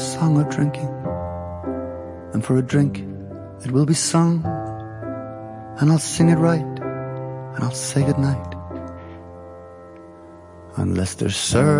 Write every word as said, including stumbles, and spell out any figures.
song of drinking, and for a drink it will be sung, and I'll sing it right, and I'll say goodnight. Unless there's